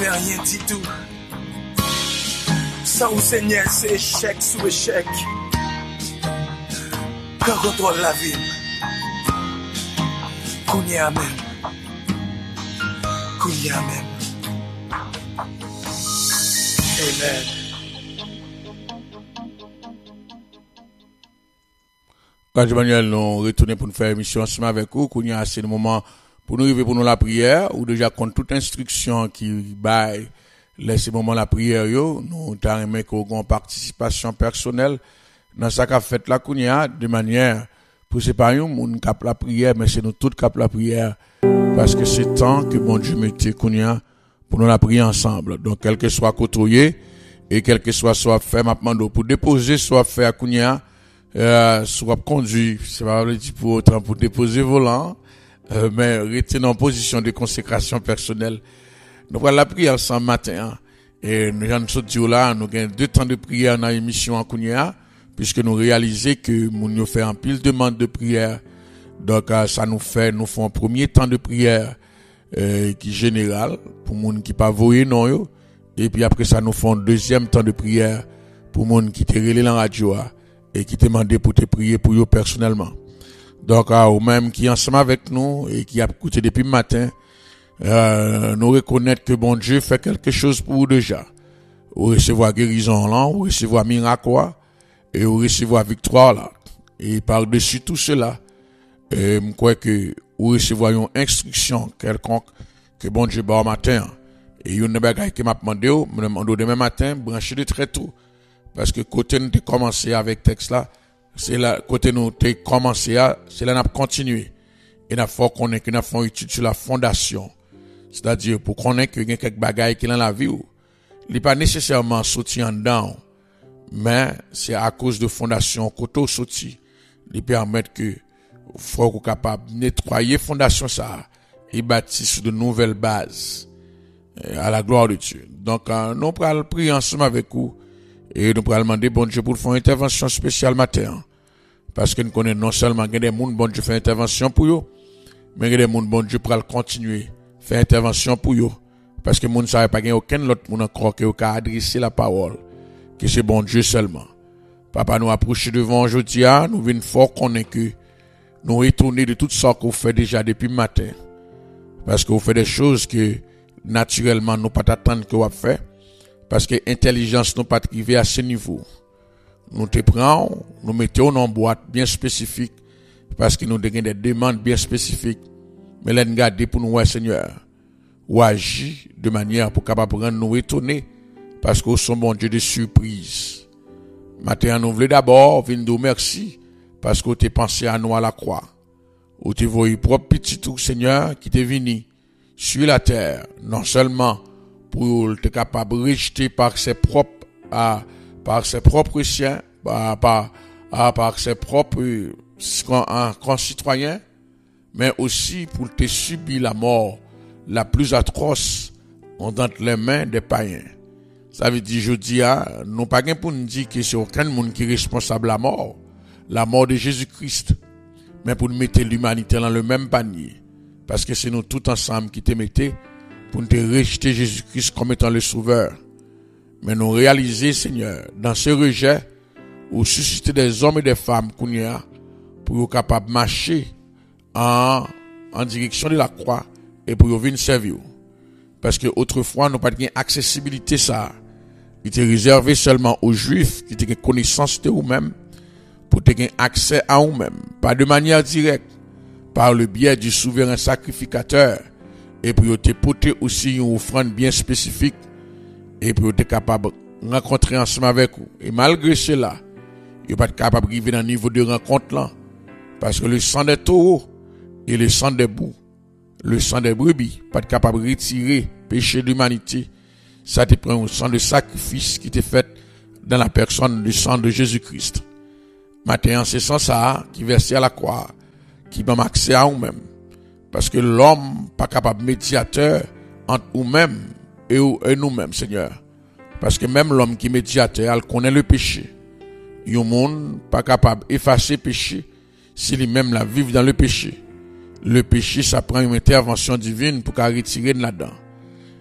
Rien dit tout. Sans au Seigneur, c'est échec sous échec. Quand contrôle la vie. Kounia même. Kounia même. Amen. Radio Manuel, nous retournons pour nous faire émission ensemble avec vous. Kounia, c'est le moment pour nous arriver pour nous la prière, ou déjà contre toute instruction qui baille, laissez moment la prière, nous t'arrêtons qu'on ait participation personnelle dans ça qu'a fait la Kounia, de manière, pour c'est pas nous cap la prière, mais c'est nous tous cap la prière, parce que c'est temps que bon Dieu mette Kounia pour nous la prier ensemble. Donc, quel que soit côtoyé, et quel que soit fait, maintenant, pour déposer, soit fait à Kounia, soit conduit, c'est pas dire pour autant pour déposer volant, mais rester en position de consécration personnelle. Nous allons la prière ensemble matin, et nous allons sortir là, nous avons 2 temps de prière dans l'émission en Kounia, puisque nous réalisons que nous fait un pile de demande de prière. Donc, ça nous fait un premier temps de prière, qui est général, pour moun qui pas voyer non yo, et puis après ça nous fait un deuxième temps de prière, pour moun qui te relé dans la radio, et qui te demandé pour te prier pour eux personnellement. Donc, ou même qui ensemble avec nous, et qui a écouté depuis le matin, nous reconnaître que bon Dieu fait quelque chose pour vous déjà. Vous recevoir guérison là, vous recevoir miracle, et vous recevoir victoire là. Et par-dessus tout cela, je crois que vous recevoir une instruction quelconque que bon Dieu bat au matin. Et une bagaille qui m'a demandé, me demande demain matin, brancher de très tôt. Parce que côté nous t'ai commencé avec texte là, c'est là, côté nous t'ai commencé à, c'est là n'a continué. Et n'a faut qu'on ait que n'a fait une étude sur la fondation. C'est-à-dire, pour qu'on ait que y a quelques bagailles qui dans la vie, il n'est pas nécessairement sorti en dedans, mais c'est à cause de fondation côté sorti, il permet que, faut qu'on capable de nettoyer fondation ça, et bâtir sur de nouvelles bases, à la gloire de Dieu. Donc, nous allons prier ensemble avec vous, et nous allons demander bon Dieu pour faire une intervention spéciale matin. Parce que nous connaissons non seulement que des gens, bon Dieu fait intervention pour eux, mais que des gens, bon Dieu pour continuer, faire intervention pour eux. Parce que nous ne savons pas qu'il n'y a aucun autre monde encore qui a adressé la parole, que c'est bon Dieu seulement. Papa nous approche devant aujourd'hui, nous venons fort connaître que nous retourner de toutes sortes qu'on fait déjà depuis le matin. Parce que vous faites des choses que, naturellement, nous pas attendre que vous fait. Parce que l'intelligence nous pas arriver à ce niveau. Nous te prenons, nous mettons en boîte bien spécifique, parce que nous avons des demandes bien spécifiques. Mais là, nous gardons pour nous, Seigneur, ou agir de manière pour capable nous retourner, parce que nous sommes bon Dieu de surprise. Maintenant, nous voulons d'abord venir nous merci, parce que tu as pensé à nous à la croix. Ou tu vois propre petit tout, Seigneur, qui t'est venu sur la terre, non seulement pour être capable de rejeter par ses propres siens, par ses propres concitoyens, mais aussi pour te subir la mort la plus atroce dans les mains des païens. Ça veut dire, je dis, nous pas pour nous dire que c'est aucun monde qui est responsable de la mort de Jésus-Christ, mais pour nous mettre l'humanité dans le même panier. Parce que c'est nous tous ensemble qui te mettons pour nous rejeter Jésus-Christ comme étant le sauveur. Mais nous réaliser, Seigneur, dans ce rejet, ou susciter des hommes et des femmes qu'on y a, pour être capables de marcher en direction de la croix, et pour venir servir. Parce que autrefois, nous n'avons pas d'accessibilité ça. Il était réservé seulement aux Juifs qui avaient connaissance de eux-mêmes, pour avoir accès à eux-mêmes, pas de manière directe, par le biais du souverain sacrificateur, et pour te porter aussi une offrande bien spécifique, et pour être capable de rencontrer ensemble avec vous. Et malgré cela, il n'est pas capable d'arriver dans le niveau de rencontre là, parce que le sang des taureaux et le sang des boucs, le sang des brebis, pas capable de retirer péché de l'humanité. Ça te prend un sang de sacrifice qui t'est fait dans la personne du sang de Jésus-Christ. Maintenant, c'est sans ça qui versé à la croix, qui m'a accès à nous-mêmes. Parce que l'homme pas capable médiateur entre nous-mêmes et nous-mêmes, Seigneur. Parce que même l'homme qui est médiateur, il connaît le péché. Il y a un monde pas capable d'effacer le péché si lui-même la vivent dans le péché. Le péché, ça prend une intervention divine pour qu'à retirer de là-dedans.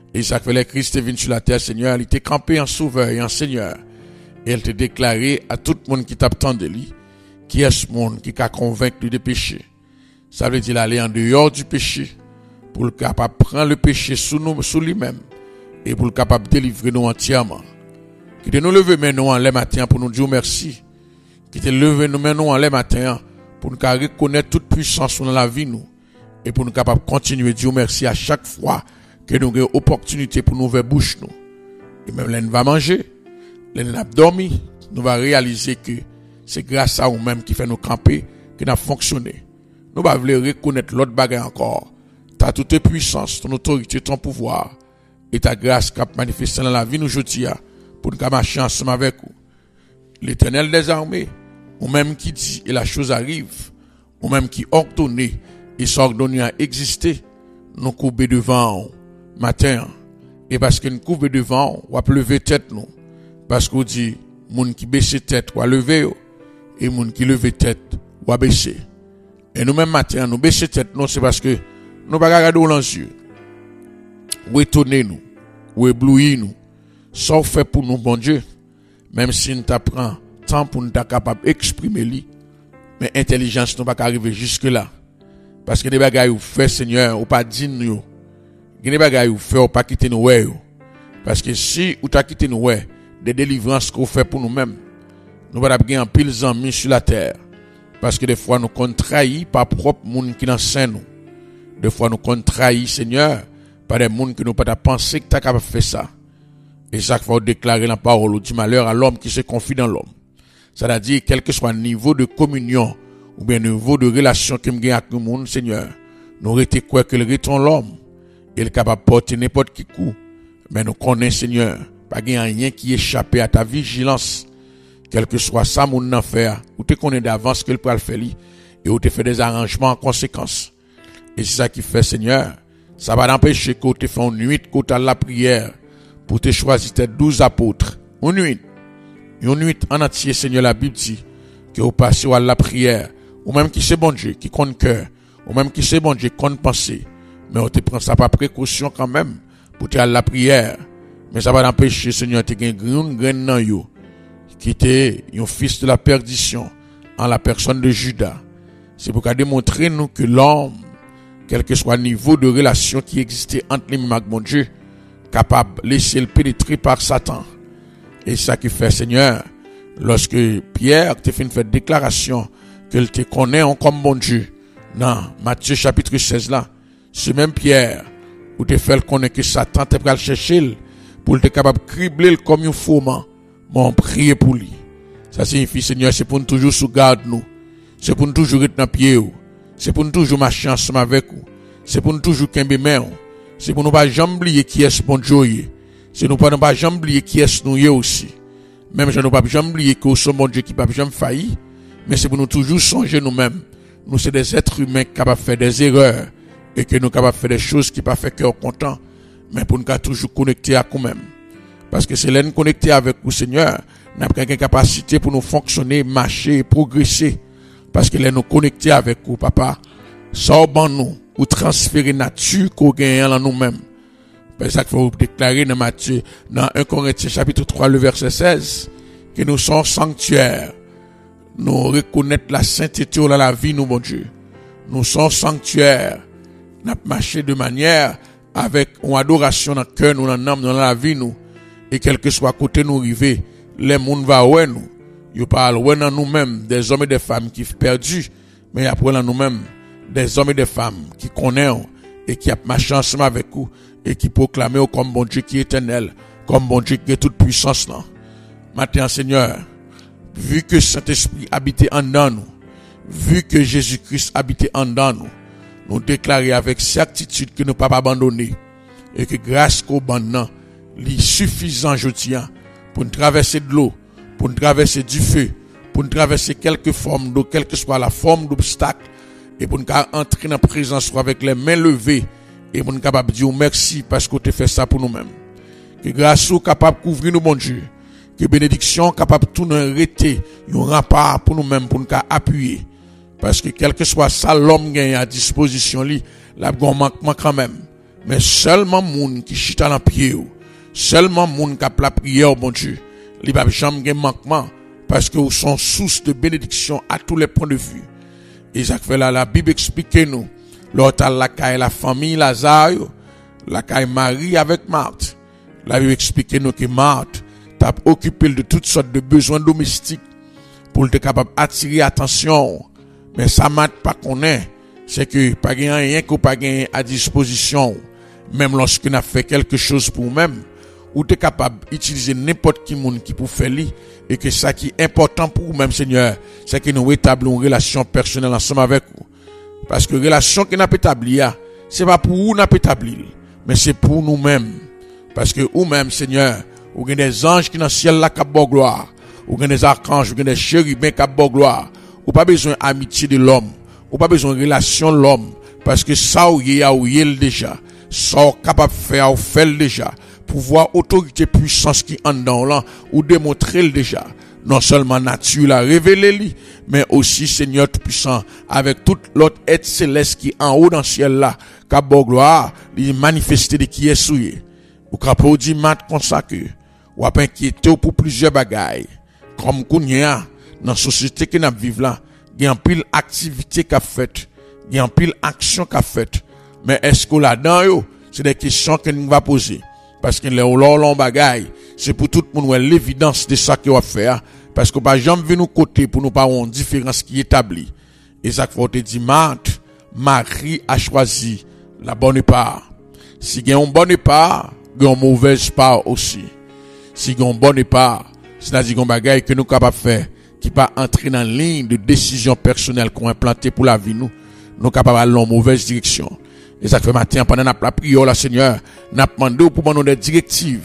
Et ça fait les Christ est venu sur la terre, Seigneur, il était campé en sauveur et en Seigneur. Et elle te déclaré à tout le monde qui t'attend de lui, qui est ce monde qui a convaincu de péché. Ça veut dire aller en dehors du péché, pour le capable prendre le péché sous lui-même, et pour le capable délivrer nous entièrement. Qui te nous lever maintenant en les matins pour nous dire merci. Qui te lever nous maintenant en les matins pour nous reconnaître toute puissance dans la vie nous, et pour nous capable continuer à dire merci à chaque fois que nous avons opportunité pour nous ouvrir bouche nous. Et même là nous va manger, là nous va dormir, nous va réaliser que c'est grâce à nous-mêmes qui fait nous camper, que nous avons fonctionné. Nous va vouloir reconnaître l'autre bagaille encore. Ta toute puissance, ton autorité, ton pouvoir, et ta grâce qui a manifesté dans la vie nous aujourd'hui, pour nous marcher ensemble avec vous. L'Éternel des armées, ou même qui dit et la chose arrive, ou même qui ordonne et s'ordonne à exister, nous couper devant matin. Et parce que nous couper devant, on va lever tête nous. Parce qu'on dit, moun qui baisse tête, ou lever, et moun qui leve tête, ou baisser. Et nous même matin, nous baisser tête, non, c'est parce que nous pas regarder dans les yeux. Ou étonner nous, ou éblouir nous. Ça fait pour nous, bon Dieu. Même si nous t'apprend temps pour nous être capable d'exprimer lui, mais intelligence nous pas arriver jusque là. Parce que des bagailles ou fait Seigneur, ou pas dit nous. Des bagailles ou fait ou pas quitter nous ouais. Parce que si ou t'as quitté nous ouais, des délivrances qu'on fait pour nous-mêmes, nous va gagner en pile amis sur la terre. Parce que des fois nous contrahis par propre monde qui dans sein nous. Des fois nous contrahis Seigneur par des monde qui nous pas pensé que t'as capable faire ça. Et chaque fois, déclarer la parole du malheur à l'homme qui se confie dans l'homme. C'est-à-dire, quel que soit le niveau de communion, ou bien le niveau de relation que nous avons avec le monde, Seigneur, nous arrêtons quoi que le retourne l'homme. Il est capable de porter n'importe qui coup. Mais nous connaissons, Seigneur, pas qu'il y a rien qui échappe à ta vigilance. Quel que soit ça, mon affaire, ou tu connais d'avance qu'il peut le faire, et ou tu fais des arrangements en conséquence. Et c'est ça qui fait, Seigneur, ça va empêcher que tu fais une nuit, que tu as la prière, pour te choisir tes 12 apôtres. Une nuit en entier, Seigneur, la Bible dit que vous passez à la prière, ou même qui c'est bon Dieu, qui compte cœur, ou même qui c'est bon Dieu, qui compte pensée. Mais on te prend ça par précaution quand même, pour te aller à la prière. Mais ça va empêcher, Seigneur, de gagner une graine dans yo, qui était un fils de la perdition, en la personne de Judas. C'est pour démontrer nous que l'homme, quel que soit le niveau de relation qui existait entre les mains de mon Dieu, capable de laisser le pénétrer par Satan. Et ça qui fait, Seigneur, lorsque Pierre te fait une déclaration qu'il te connaît comme bon Dieu, dans Matthieu chapitre 16 là, ce même Pierre, où te fait connaître que Satan te va le chercher pour être capable de cribler comme un fourment, mon prier pour lui. Ça signifie, Seigneur, c'est pour nous toujours sous garde nous, c'est pour nous toujours être dans pied, c'est pour nous toujours marcher ensemble avec vous, c'est pour nous toujours qu'un main. C'est pour nous pas jamais oublier qui est ce bon Dieu. C'est nous pas jamais oublier qui est nous aussi. Même je nous pas jamais oublier que ce bon Dieu qui pas jamais failli. Mais c'est pour nous toujours songer nous-mêmes. Nous c'est des êtres humains capables de faire des erreurs. Et que nous capables de faire des choses qui pas fait cœur content. Mais pour nous toujours connecter à nous-mêmes. Parce que c'est là nous connecter avec vous Seigneur. Nous avons une capacité pour nous fonctionner, marcher, progresser. Parce que là nous connecter avec vous papa. Ça ban nous. Ou transférer nature qu'on gagne en nous-mêmes. C'est ça qu'il faut déclarer dans Matthieu, dans 1 Corinthiens chapitre 3, le verset 16, que nous sommes sanctuaires. Nous reconnaître la sainteté dans la vie, nous, mon Dieu. Nous sommes sanctuaires. Nous marché de manière avec une adoration dans le cœur, nous, dans l'âme, dans la vie, nous. Et quel que soit côté nous arriver, les monde va ouais nous. Ils parlent ouais dans nous-mêmes, des hommes et des femmes qui sont perdus, mais après dans nous-mêmes, des hommes et des femmes qui connaissent et qui a marché ensemble avec vous et qui proclament comme bon Dieu qui est éternel, comme bon Dieu qui est toute puissance là. Maintenant, Seigneur, vu que Saint-Esprit habitait en nous, vu que Jésus-Christ habitait en nous, nous déclarons avec certitude que nous ne pouvons pas abandonner et que grâce qu'au bandant, il est suffisant aujourd'hui pour nous traverser de l'eau, pour nous traverser du feu, pour nous traverser quelque forme d'eau, quelle que soit la forme d'obstacle, et pour nous entrer dans la présence avec les mains levées, et pour nous capable de dire merci parce que tu fais ça pour nous-mêmes. Que grâce au capable de couvrir nous, bon Dieu, que bénédiction capable de tout nous arrêter, un rempart pour nous-mêmes, pour nous appuyer. Parce que quel que soit ça, l'homme gagne à disposition, la bon manquement quand même. mais seulement moun qui chita dans pied, seulement moun qui a la prière, bon Dieu, li pa jamais gen manquement, parce que vous sont source de bénédiction à tous les points de vue. Et ça fait là, la Bible explique nous, l'autre la caille la famille Lazare, la caille Marie avec Marthe. La Bible explique nous que Marthe t'a occupé de toutes sortes de besoins domestiques pour être capable d'attirer attention. Mais ça Marthe pas connaît, c'est que pas rien qu'on pas gagner à disposition. Même lorsqu'on a fait quelque chose pour nous-mêmes, ou t'es capable d'utiliser n'importe qui monde qui pour faire li, et que ça qui est important pour vous-même, Seigneur, c'est que nous établissons une relation personnelle ensemble avec vous. Parce que relation que nous avons établie, c'est pas pour vous nous avons établi, mais c'est pour nous-mêmes. Parce que vous-même, Seigneur, vous avez des anges qui dans le ciel là qui ont gloire, vous avez des archanges, vous avez des chérubins qui ont gloire. Vous pas besoin d'amitié de l'homme, vous pas besoin de relation de l'homme, parce que ça ou y déjà, ça ou capable de faire ou fait déjà. Pouvoir, autorité, puissance qui en dans là, ou démontrer le déjà. Non seulement nature la révélé, mais aussi Seigneur tout-puissant, avec toute l'autre être céleste qui en haut dans le ciel là, qu'a beau gloire, il manifester de qui est souillé. Ou capable dit mat consacré, ou pas inquiété pour plusieurs bagailles. Comme kounya, dans la société que nous vivons là, il y a un pile activité qu'a fait, il y a un pile action qu'a fait. Mais est-ce que là-dedans, c'est des questions que nous va poser. Parce que les long bagaille, c'est pour tout le monde l'évidence de ça qu'on va faire. Parce que pas jamais venir nous côté pour nous pas avoir une différence qui est établie. Et ça faut te dire, Marie a choisi la bonne part. Si il y a une bonne part, il y a une mauvaise part aussi. Si il y a une bonne part, c'est-à-dire qu'on bagaille que nous capables de faire, qui pas entrer dans la ligne de décision personnelle qu'on a implantée pour la vie nous capables d'aller dans une mauvaise direction. Et ça fait matin, pendant la prière, la Seigneur, n'a demandé pour nous des directives,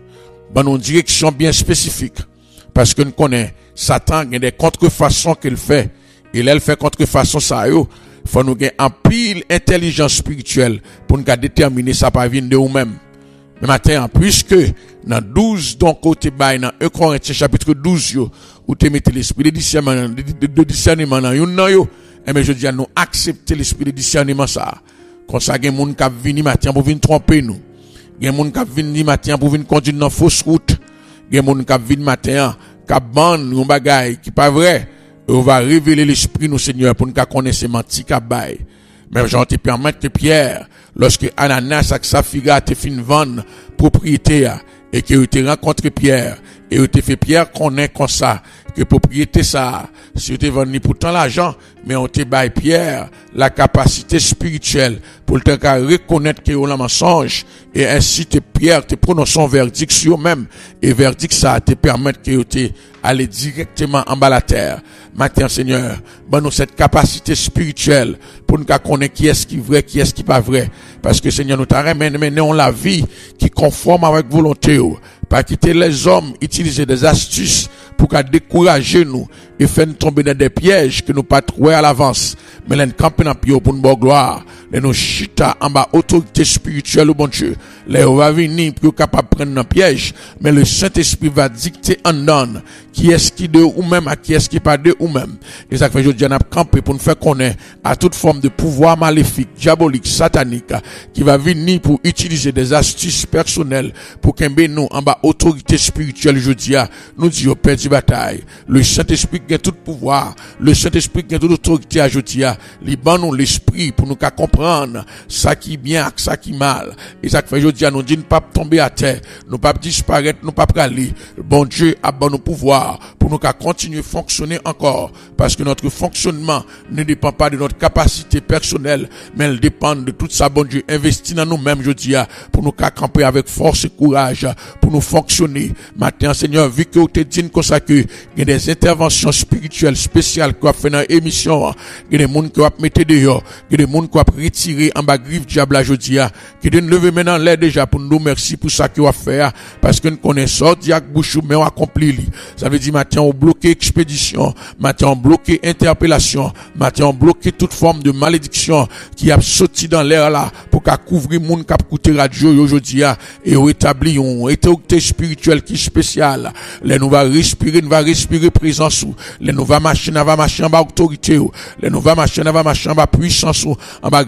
une direction bien spécifique. Parce que nous connaissons, Satan, il y a des contrefaçons qu'il fait. Et là, il fait contrefaçon ça, il faut nous gagner un pile intelligence spirituelle pour nous déterminer ça par venir de nous-mêmes. Mais matin, puisque, dans 12, donc, côté bail, dans 1 Corinthiens, chapitre 12, où tu mettez l'esprit de discernement dans yon, et mais je dis à nous accepter l'esprit de discernement ça. Comme ça, il y a des gens qui viennent matin pour venir tromper nous. Il y a des gens qui viennent matin pour venir conduire dans fausse route. Il y a des gens qui viennent matin qui bandent un bagage qui n'est pas vrai. Et on va révéler l'esprit nous, Seigneur, pour nous connaître ces mentis qui bail. Mais j'en te permettre que Pierre, lorsque Ananas et Saphira te fin vendre propriété, et que tu rencontré Pierre, et tu fait Pierre connaît comme ça, que propriété ça, si tu vendu pourtant l'argent, mais on te baille Pierre la capacité spirituelle pour te reconnaître que on a mensonge, et ainsi te Pierre te prononce son verdict sur même, et verdict ça te permettre que tu aller directement en bas la terre. Maintenant, Seigneur, donne-nous cette capacité spirituelle pour nous connaître qui est-ce qui est vrai, qui est-ce qui n'est pas vrai. Parce que, Seigneur, nous t'arrêtons maintenant la vie qui conforme avec volonté. Pas quitter les hommes, utiliser des astuces pour qu'à décourager nous et faire nous tomber dans des pièges que nous pas trouver à l'avance. Mais les camper dans pied pour une bonne gloire. Les nous chita en bas autorité spirituelle au bon Dieu. Les on va venir pour capable prendre un piège. Mais le Saint-Esprit va dicter en donne qui est-ce qui de ou même à qui est-ce qui pas de ou même. Et ça fait aujourd'hui on a campé pour nous faire connaître à toute forme de pouvoir maléfique, diabolique, satanique qui va venir pour utiliser des astuces personnelles pour qu'un nous en bas autorité spirituelle aujourd'hui nous dit au père du bataille. Le Saint-Esprit qui a tout pouvoir, le Saint-Esprit qui a toute autorité à aujourd'hui, liban nous l'esprit pour nous comprendre ça qui est bien, ça qui est mal. Et ça fait aujourd'hui nous dit ne pas tomber à terre, ne pas disparaître, ne pas praler. Bon Dieu a bon nous pouvoir pour nous continuer à fonctionner encore parce que notre fonctionnement ne dépend pas de notre capacité personnelle, mais elle dépend de tout ça bon Dieu investi dans nous-mêmes aujourd'hui pour nous camper avec force et courage pour nous fonctionner. Maintenant Seigneur, vu que vous te dit comme ça que il y a des interventions spirituelles spéciales qu'on a fait dans l'émission, il y a des gens qui ont mettre dehors, il y a des gens qui ont retiré en bas griffe diable aujourd'hui, qui ont levé maintenant l'air déjà pour nous merci pour ça qu'on a fait parce que nous connaissons diac bouchou mais on accompli. Ça veut dire maintenant on bloqué expédition, maintenant on bloqué interpellation, maintenant on bloqué toute forme de malédiction qui a sauté dans l'air là pour qu'a couvrir monde qui a coûté radio aujourd'hui et on établi une autorité spirituelle qui est spéciale. Les nous va respirer présence ou les nous va marcher en bas autorité ou les nous va marcher en bas puissance ou en bas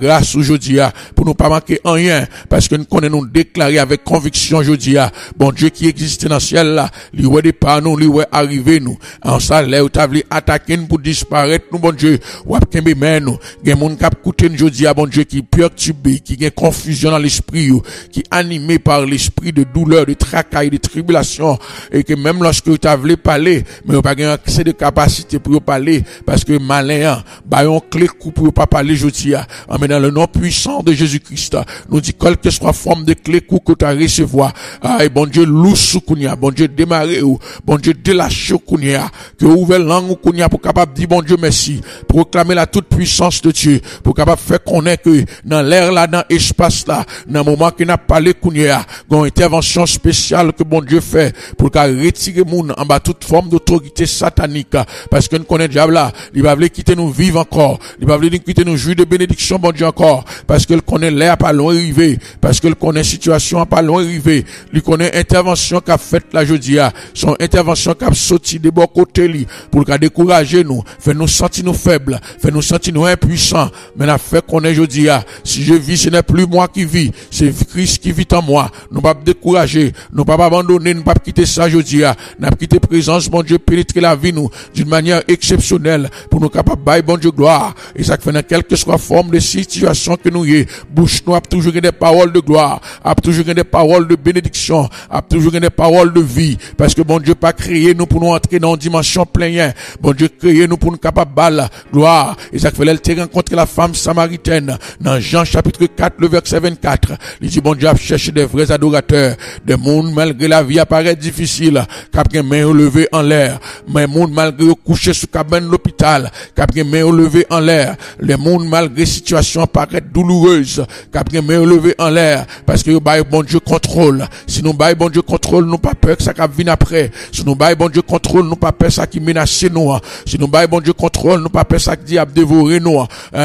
grâce aujourd'hui pour nous pas manquer en rien parce que nous connaissons nous déclarer avec conviction aujourd'hui bon Dieu qui existe dans le ciel là, lui ouais départ nous, lui ouais arriver nous. En ça là où t'as voulu attaquer nous pour disparaître nous bon Dieu, ou kembe men nous. Gen moun k'ap koute nous aujourd'hui bon Dieu qui perturbé, qui gen confusion dans l'esprit qui animé par l'esprit de douleur, de tracas, de tribulation et que même lorsque t'as voulu parler, mais ou pas gen accès de capacité pour parler parce que malin ba yon clé pour pas parler aujourd'hui mais dans le nom puissant de Jésus-Christ nous dit quelle que soit forme de clé que tu as recevoir et bon Dieu lousse kounya bon Dieu démarrer ou bon Dieu délacher kounya que ouvre langue kounya pour capable dire bon Dieu merci proclamer la toute puissance de Dieu pour capable faire connaître que dans l'air là dans espace là dans moment qu'il n'a parlé kounya une intervention spéciale que bon Dieu fait pour retirer moun en bas toute forme d'autorité satanique parce que nous connaît diable là il va vouloir quitter nous vivre encore il va vouloir quitter nous jouir de bénédiction bon Dieu encore parce qu'il connaît l'air pas loin arrivé parce qu'il connaît situation pas loin arrivé il connaît intervention qu'a fait la jeudi son intervention qu'a sorti de bon côté li pour qu'a décourager nous fait nous sentir nous faibles fait nous sentir nous impuissants mais n'a fait connaît jeudi si je vis ce n'est plus moi qui vis c'est Christ qui vit en moi nous pas décourager nous pas abandonner nous pas quitter ça jeudi n'a quitter présence bon Dieu pénétrer la vie nous d'une manière exceptionnelle pour nous capable bailler bon Dieu gloire et ça fait dans quelque soit forme de situation que nous y bouche nous a toujours des paroles de gloire a toujours des paroles de bénédiction a toujours des paroles de vie parce que bon Dieu pas créé nous pour nous entrer dans une dimension pleine bon Dieu créé nous pour nous capable balle gloire et ça fait elle rencontrer la femme samaritaine dans Jean chapitre 4 le verset 24 il dit bon Dieu a cherché des vrais adorateurs des mondes malgré la vie apparaît difficile cap gen main levée en l'air mais monde malgré couché sous cabane l'hôpital cap gen main levée en l'air les mondes malgré situation apparaît douloureuse cap gen main levée en l'air parce que bail bon Dieu contrôle si nous bail bon Dieu contrôle nous pas peur que ça cap vient après si nous bail bon Dieu contrôle nous pas peur ça qui menace nous si nous bail bon Dieu contrôle nous pas peur ça qui dit a dévorer nous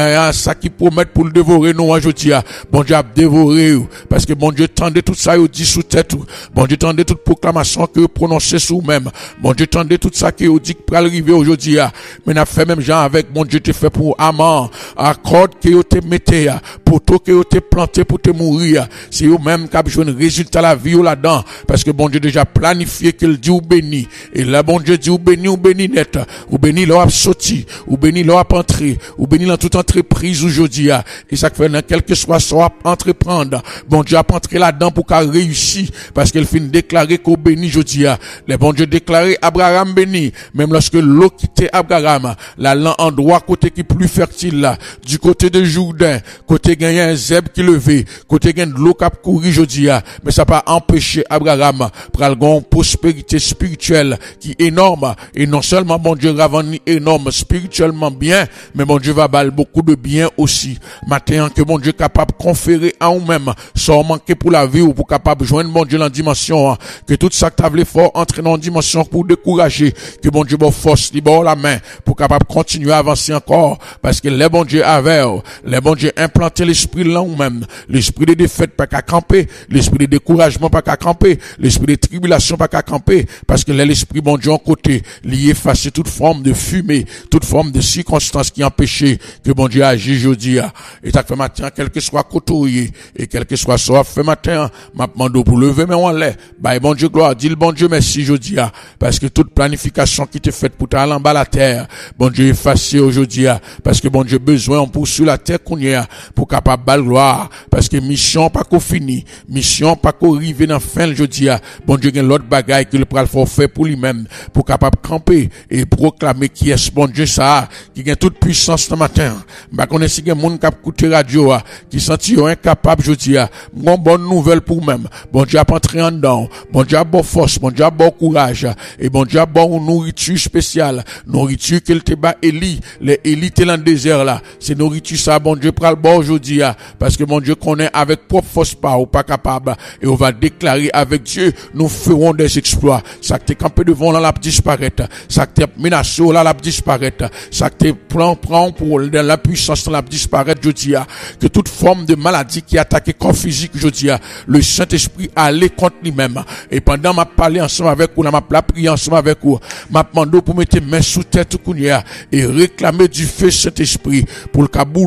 ça qui promet pour le dévorer nous aujourd'hui bon Dieu a dévorer parce que bon Dieu tendait tout ça au dit sous tête bon Dieu tendait toute proclamation que prononcer sous même bon Dieu tendait tout ça qui dit pour arriver aujourd'hui mais n'a fait même gens avec bon Dieu te fait pour amant accord que te mettez poteau que te planté pour te mourir c'est eux même qui a besoin de résultat la vie là-dedans parce que bon Dieu déjà planifié qu'il dit ou béni et là bon Dieu dit ou béni net ou béni là sorti ou béni là entrer ou béni dans toute entreprise aujourd'hui et ça fait dans quelque soit soit entreprendre bon Dieu a entrer là-dedans pour qu'à réussir parce qu'il finit déclarer qu'au béni aujourd'hui les bon Dieu déclaré Abraham béni même lorsque l'eau quittait Abraham la endroit côté qui plus fertile là du côté de Jourdain côté gagné un zèbre qui levé côté gagne de l'eau qui a couru aujourd'hui mais ça pas empêché Abraham pral gon prospérité spirituelle qui est énorme et non seulement bon Dieu ravani énorme spirituellement bien mais bon Dieu va balle beaucoup de bien aussi matin que bon Dieu capable conférer à nous-mêmes sans manquer pour la vie ou pour capable joindre bon Dieu dans dimension que tout ça que tu avais fort entrer dans dimension pour décourager que bon Dieu bon force libère la main pour capable continuer à avancer encore parce que les bon Dieu avait les bon Dieu implanté l'esprit là ou même l'esprit de défaite pas qu'à camper l'esprit de découragement pas qu'à camper l'esprit de tribulation pas qu'à camper parce que l'esprit bon Dieu en côté lié effacer toute forme de fumée toute forme de circonstance qui empêchait que bon Dieu agisse aujourd'hui et ça fait matin quel que soit côtoyé et quel que soit soit fait matin m'a demandé pour lever mais on l'air bah bon Dieu gloire dit le bon Dieu merci aujourd'hui parce que toute planification qui était faite pour t'aller en bas la terre bon Dieu effacé aujourd'hui parce que bon Dieu besoin on poursuit la terre qu'on y a pour capable bal gloire parce que mission pas qu'on fini mission pas qu'on arrive dans fin le jeudi bon Dieu gagne l'autre bagaille qu'il pral faire pour lui-même pour capable camper et proclamer qui est bon Dieu ça qui gagne toute puissance ce matin bah connait si gagne monde qui écouter radio qui senti incapable jeudi une bonne nouvelle pour même bon Dieu a entrer en dedans bon Dieu a bonne force bon Dieu a bon courage et bon Dieu a bonne nourriture spéciale nourriture qu'il te bat Élie les élites dans le désert là c'est nourriture ça bon Dieu pral bon aujourd'hui parce que mon Dieu connaît avec propre force pas ou pas capable et on va déclarer avec Dieu nous ferons des exploits ça que t'es campé devant là la disparaître ça que t'es menacé là la disparaître ça que t'es prend pour la puissance la disparaître jeudi que toute forme de maladie qui attaque le corps physique jeudi le Saint-Esprit aller contre lui-même et pendant m'a parlé ensemble avec vous m'a prié ensemble avec vous m'a demandé pour mettre main sous tête et réclamer du feu Saint-Esprit pour le cabouler tout ça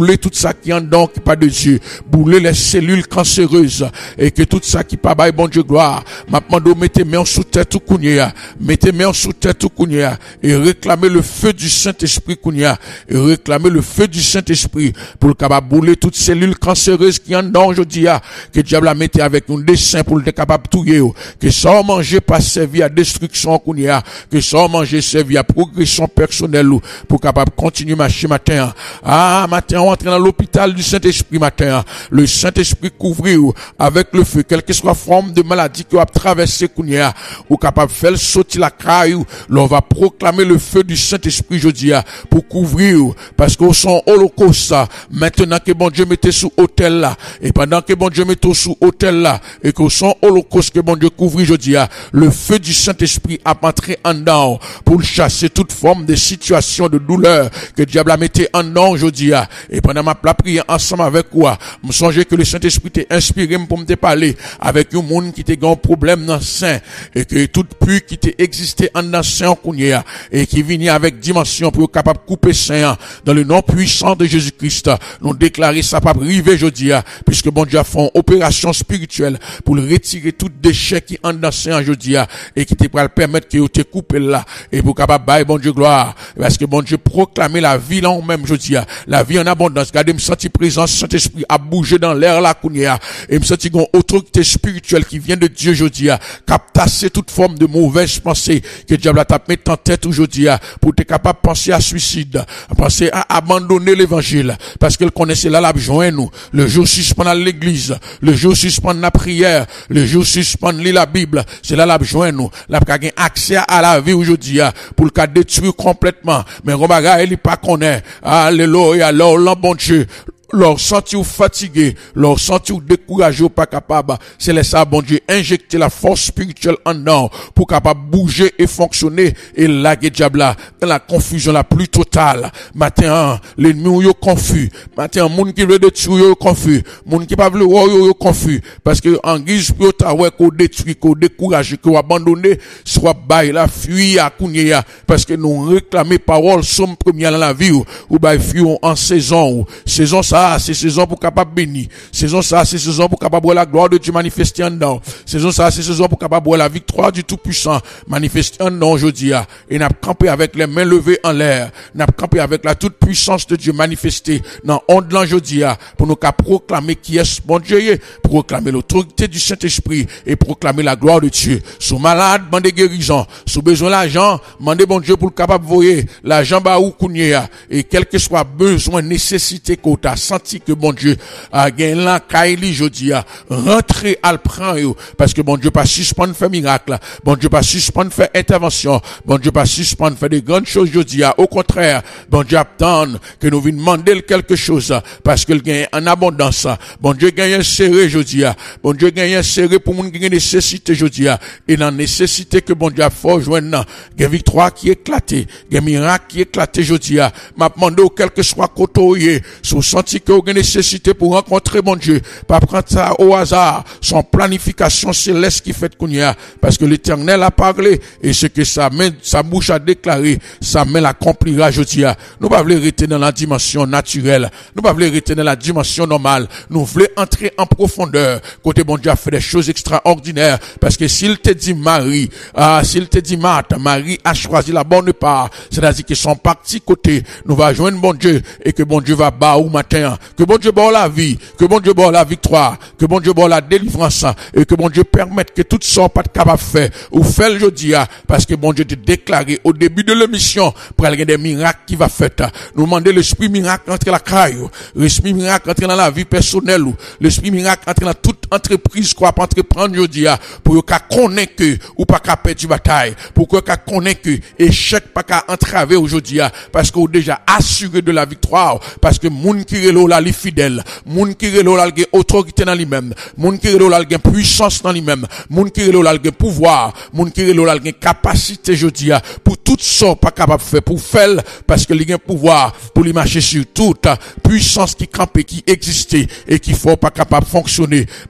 ça qui en dedans qui pas de Dieu, bouler les cellules cancéreuses et que tout ça qui pas bail bon Dieu gloire. Maintenant mettez main sous tête tout kounia, mettez main sous tête tout kounia et réclamez le feu du Saint-Esprit kounia et réclamez le feu du Saint-Esprit pour le capable bouler toutes cellules cancéreuses qui en dedans aujourd'hui que diable a mettez avec un dessin pour le capable touyer que ça manger pas servi à destruction kounia, que ça manger servi à progression personnelle pour capable continuer marcher matin. Ah matin on entre dans l'hôpital du Saint-Esprit matin. Le Saint-Esprit couvrir avec le feu quelle que soit forme de maladie que a traversé kounia ou capable faire sortir la caille, l'on va proclamer le feu du Saint-Esprit aujourd'hui pour couvrir parce que son holocauste maintenant que bon Dieu mettez sous hôtel là et pendant que bon Dieu mettez sous hôtel là et que son holocauste que bon Dieu couvre aujourd'hui le feu du Saint-Esprit a entré en dedans pour chasser toute forme de situation de douleur que diable a mettez en dedans aujourd'hui et pendant ma prière ensemble avec quoi me songer que le Saint-Esprit t'est inspiré pour me parler avec un monde qui t'est un problème dans sein et que toute pluie qui t'est existé en dans sein kounia et qui vient avec dimension pour capable couper sein dans le nom puissant de Jésus-Christ nous déclarer ça pas arriver aujourd'hui puisque bon Dieu a fait une opération spirituelle pour retirer tout déchet qui en dans sein aujourd'hui et qui te pourra permettre que te couper là et pour capable bailler bon Dieu gloire parce que bon Dieu proclamer la vie là même aujourd'hui la vie en abondance. Regardez me sentir présence Saint-Esprit a bougé dans l'air là kounia et me sentir une autorité spirituelle qui vient de Dieu aujourd'hui captasser toute forme de mauvaise pensée que diable t'a mis en tête aujourd'hui pour être capable de penser à suicide, penser à abandonner l'évangile parce qu'elle connaissait là la joint nous le jour suspend à l'église, le jour suspend la prière, le jour suspend lire la Bible, c'est là la joint nous la gain accès à la vie aujourd'hui pour le cas détruire complètement mais on bagaille il pas connaît alléluia alors le bon Dieu leur senti ou fatigué, leur senti ou découragé ou pas capable, c'est laisser bon Dieu injecter la force spirituelle en dedans pour capable bouger et fonctionner et laguer diable là dans la confusion la plus totale. Matin, l'ennemi yo confus. Matin, monde qui veut détruire yo confus. Monde qui pas veut yo confus parce que en guise pour ta ouais qu'on détruit, qu'on décourage, qu'on abandonner, soit bail la fuir à kounya parce que nous réclamer parole somme première dans la vie ou bail fuir en saison ça c'est saison pour capable bénir. Saison ça c'est saison pour capable la gloire de Dieu manifester en dedans. Saison ça c'est saison pour capable la victoire du Tout-Puissant manifester en dedans aujourd'hui et n'a campé avec les mains levées en l'air. N'a campé avec la toute puissance de Dieu manifestée dans onde aujourd'hui pour nous proclamer qui est bon Dieu, proclamer l'autorité du Saint-Esprit et proclamer la gloire de Dieu. Sous malade, demandez guérison. Sous besoin l'argent, demandez bon Dieu pour le capable voyer l'argent ba ou kounya et quel que soit besoin nécessité qu'on t'a senti que bon Dieu a gagné la kaili jodi a rentrer al prend parce que bon Dieu pas suspendre faire miracle, bon Dieu pas suspendre faire intervention, bon Dieu pas suspendre faire des grandes choses jodi a au contraire bon Dieu attend que nous vinn demander quelque chose parce que il gagne en abondance, bon Dieu gagne serré jodi a, bon Dieu gagne serré pour moun qui gagne nécessité jodi a et dans nécessité que bon Dieu a fort joindre gagne victoire qui éclaté, gagne miracle qui éclaté jodi a m'a demandé quel que soit côté sous senti que vous avez nécessité pour rencontrer mon Dieu, pas prendre ça au hasard, son planification céleste qui fait qu'on y a, parce que l'Éternel a parlé, et ce que sa bouche a déclaré, sa main l'accomplira, je dis, nous pas voulons rester dans la dimension naturelle, nous pas voulons rester dans la dimension normale, nous voulons entrer en profondeur, côté bon Dieu a fait des choses extraordinaires, parce que s'il te dit Marie, s'il te dit Marthe, Marie a choisi la bonne part, c'est-à-dire que son parti côté, nous va joindre bon Dieu, et que bon Dieu va bas au matin, que bon Dieu bat la vie, que bon Dieu bat la victoire, que bon Dieu bat la délivrance, et que bon Dieu permette que tout ça pas de capable faire, ou faire le jeudi, parce que bon Dieu te déclaré au début de l'émission, pour aller des miracles qui va faire, nous demander l'esprit miracle entre la caille, l'esprit miracle entre dans la vie personnelle, l'esprit miracle entre dans toute entreprise qu'on va entreprendre jeudi, pour qu'à connaître que, ou pas qu'à perdre du bataille, pour qu'à connaître que, échec pas qu'à entraver aujourd'hui, parce qu'on déjà assuré de la victoire, parce que moun qui relo la li fidèle, moun qui relo la gen autorité dans lui-même, moun qui relo la gen puissance dans lui-même, moun qui relo la gen pouvoir, moun qui relo la gen capacité jodi pour tout ça pas capable faire pour faire parce que il gen pouvoir pour lui marcher sur toute puissance qui campait qui existait et qui faut pas capable fonctionner.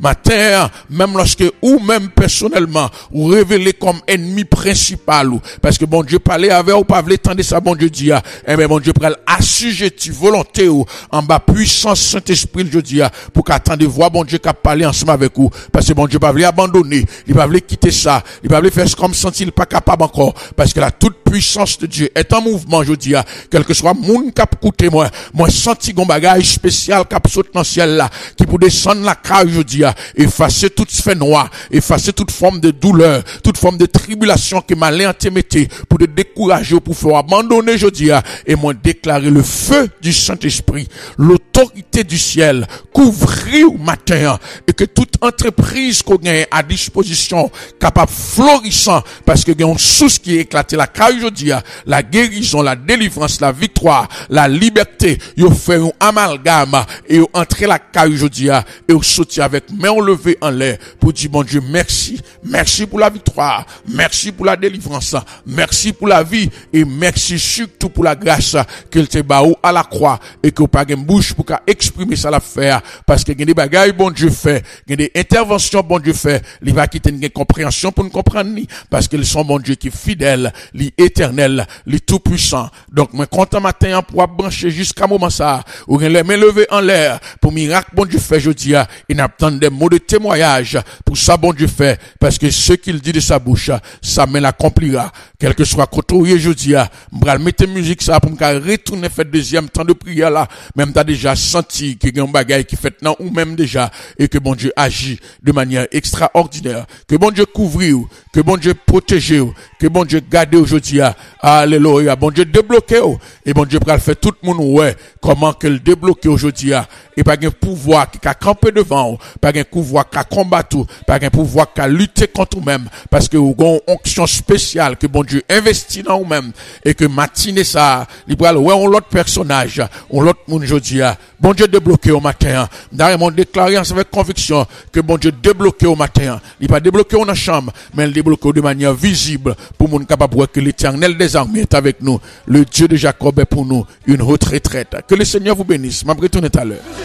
Matin, même lorsque ou même personnellement, ou révélé comme ennemi principal, ou, parce que bon Dieu parlait avec ou pas voulait tendre ça, bon Dieu dit, eh bien bon Dieu pral assujetti volonté ou en bas puissance Saint-Esprit, je dis, pour qu'attendre voir bon Dieu qui parler ensemble avec vous, parce que bon Dieu pas voulait abandonner, il pas voulait quitter ça, il pas voulait faire comme sentir pas capable encore, parce que la toute puissance de Dieu est en mouvement, je dis, quel que soit moun qui a écouté moi senti gon bagage spécial qui a sauté dans le ciel là, qui pour descendre la cage, je dis, effacer toute sphère noire, effacer toute forme de douleur, toute forme de tribulation que malin te mette, pour te décourager, pour faire abandonner, je dis, et moi déclarer le feu du Saint-Esprit, l'autorité du ciel, couvrir au matin, et que toute entreprise qu'on gagne à disposition, capable florissant, parce que il y a une source qui est éclatée, la cage, je dis, la guérison, la délivrance, la victoire, la liberté, yo fait un amalgame, et yo entrer la cage, je dis, et yo sauter avec main levée en l'air, pour dire, bon Dieu, merci, merci pour la victoire, merci pour la délivrance, merci pour la vie, et merci surtout pour la grâce qu'il te ba à la croix, et que pas une bouche pour exprimer ça l'affaire, parce que il y a des bagailles bon Dieu fait, il y a des interventions bon Dieu fait, il va quitter une compréhension pour nous comprendre ni, parce qu'ils sont bon Dieu qui est fidèle, li éternel, li tout puissant. Donc moi content matin pour brancher jusqu'à moment ça, ou les mains levées en l'air pour miracle bon Dieu fait jeudi, il n'attend des mots de témoignage pour ça bon Dieu fait, parce que ce qu'il dit de sa bouche, ça me l'accomplira. Quel que soit côté jeudi, m'bral mettre musique ça pour me retourner faire deuxième temps de prière là, même t'as déjà senti qu'il y a un bagage qui fait non ou même déjà, et que bon Dieu agit de manière extraordinaire, que bon Dieu couvre, que bon Dieu protège, que bon Dieu garde aujourd'hui, alléluia, bon Dieu débloque, et bon Dieu pral faire tout le monde ouais comment que le débloquer aujourd'hui, et pas un pouvoir qui a campé devant, pas un pouvoir qui a combattu, pas un pouvoir qui a lutté contre vous-même, parce que vous avez une onction spéciale que bon Dieu investit dans vous-même, et que matinée ça, il pral ouais on l'autre personnage, on l'autre monde aujourd'hui, bon Dieu débloqué au matin, d'ailleurs mon déclaré avec conviction que bon Dieu débloqué au matin, il pas débloqué dans la chambre, mais il débloqué de manière visible pour monde capable voir que l'Éternel des armées est avec nous, le Dieu de Jacob est pour nous une haute retraite. Que le Seigneur vous bénisse. Je vais retourner tout à l'heure.